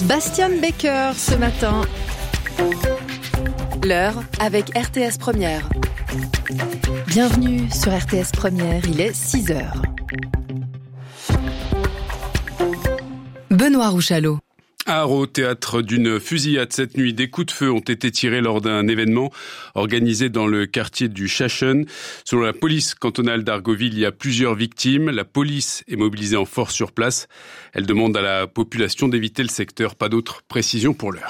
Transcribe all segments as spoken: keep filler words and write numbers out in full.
Bastian Becker ce matin. L'heure avec R T S Première. Bienvenue sur R T S Première, il est six heures. Benoît Rouchalot. À Arreau, théâtre d'une fusillade cette nuit, des coups de feu ont été tirés lors d'un événement organisé dans le quartier du Chachen. Selon la police cantonale d'Argoville, il y a plusieurs victimes. La police est mobilisée en force sur place. Elle demande à la population d'éviter le secteur. Pas d'autres précisions pour l'heure.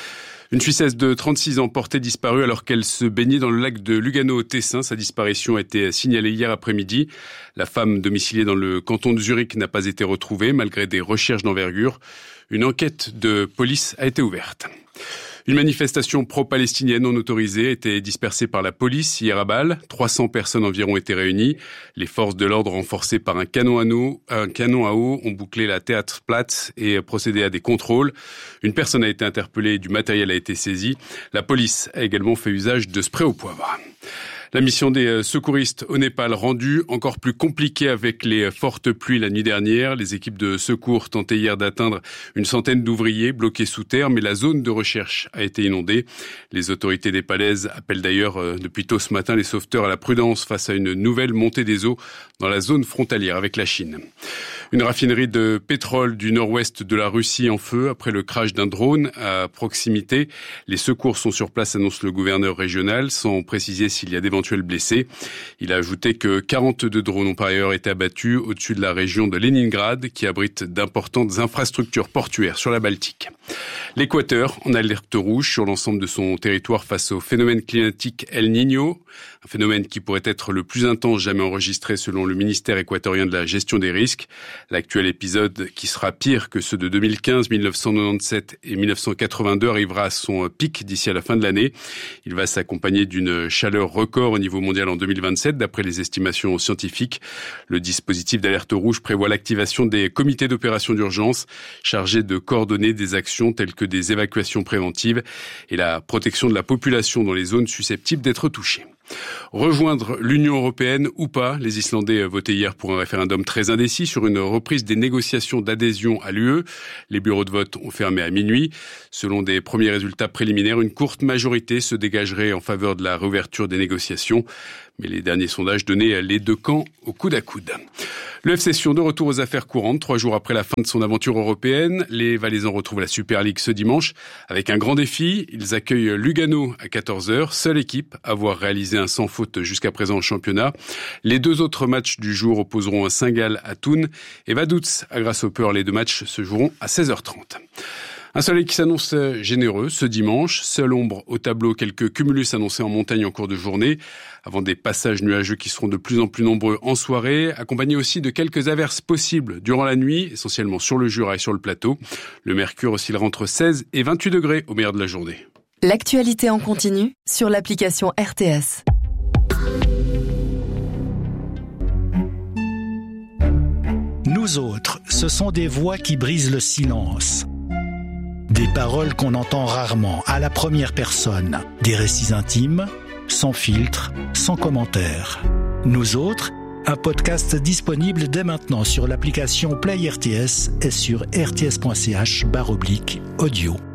Une Suissesse de trente-six ans portée disparue alors qu'elle se baignait dans le lac de Lugano au Tessin. Sa disparition a été signalée hier après-midi. La femme domiciliée dans le canton de Zurich n'a pas été retrouvée malgré des recherches d'envergure. Une enquête de police a été ouverte. Une manifestation pro-palestinienne non autorisée a été dispersée par la police hier à Bâle. trois cents personnes environ étaient réunies. Les forces de l'ordre renforcées par un canon à eau, un canon à eau ont bouclé la Theaterplatz et procédé à des contrôles. Une personne a été interpellée et du matériel a été saisi. La police a également fait usage de spray au poivre. La mission des secouristes au Népal rendue encore plus compliquée avec les fortes pluies la nuit dernière. Les équipes de secours tentaient hier d'atteindre une centaine d'ouvriers bloqués sous terre, mais la zone de recherche a été inondée. Les autorités népalaises appellent d'ailleurs depuis tôt ce matin les sauveteurs à la prudence face à une nouvelle montée des eaux dans la zone frontalière avec la Chine. Une raffinerie de pétrole du nord-ouest de la Russie en feu après le crash d'un drone à proximité. Les secours sont sur place, annonce le gouverneur régional, sans préciser s'il y a d'éventuels blessés. Il a ajouté que quarante-deux drones ont par ailleurs été abattus au-dessus de la région de Leningrad, qui abrite d'importantes infrastructures portuaires sur la Baltique. L'Équateur en alerte rouge sur l'ensemble de son territoire face au phénomène climatique El Niño, un phénomène qui pourrait être le plus intense jamais enregistré selon le ministère équatorien de la gestion des risques. L'actuel épisode, qui sera pire que ceux de deux mille quinze, mille neuf cent quatre-vingt-dix-sept et mille neuf cent quatre-vingt-deux, arrivera à son pic d'ici à la fin de l'année. Il va s'accompagner d'une chaleur record au niveau mondial en deux mille vingt-sept, d'après les estimations scientifiques. Le dispositif d'alerte rouge prévoit l'activation des comités d'opération d'urgence chargés de coordonner des actions telles que des évacuations préventives et la protection de la population dans les zones susceptibles d'être touchées. Rejoindre l'Union européenne ou pas, les Islandais votaient hier pour un référendum très indécis sur une reprise des négociations d'adhésion à l'U E. Les bureaux de vote ont fermé à minuit. Selon des premiers résultats préliminaires, une courte majorité se dégagerait en faveur de la réouverture des négociations. Mais les derniers sondages donnaient les deux camps au coude à coude. Le F C Sion de retour aux affaires courantes. Trois jours après la fin de son aventure européenne, les Valaisans retrouvent la Super League ce dimanche avec un grand défi. Ils accueillent Lugano à quatorze heures, seule équipe à avoir réalisé un sans faute jusqu'à présent au championnat. Les deux autres matchs du jour opposeront un Saint-Gall à Thun et Vaduz à Grasshopper. Les deux matchs se joueront à seize heures trente. Un soleil qui s'annonce généreux ce dimanche. Seule ombre au tableau, quelques cumulus annoncés en montagne en cours de journée, avant des passages nuageux qui seront de plus en plus nombreux en soirée, accompagnés aussi de quelques averses possibles durant la nuit, essentiellement sur le Jura et sur le plateau. Le mercure oscillera entre seize et vingt-huit degrés au meilleur de la journée. L'actualité en continu sur l'application R T S. Nous autres, ce sont des voix qui brisent le silence. Des paroles qu'on entend rarement, à la première personne. Des récits intimes, sans filtre, sans commentaire. Nous autres, un podcast disponible dès maintenant sur l'application Play R T S et sur r t s point c h barre oblique audio.